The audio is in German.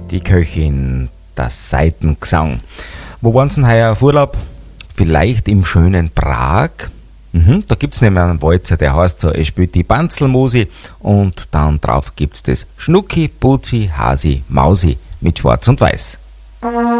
die Köchin, das Saitengesang. Wo waren Sie denn heuer auf Urlaub? Vielleicht im schönen Prag? Da gibt's nämlich einen Walzer, der heißt so, es spielt die Banzelmusi und dann drauf gibt's das Schnucki, Puzi, Hasi, Mausi mit Schwarz und Weiß.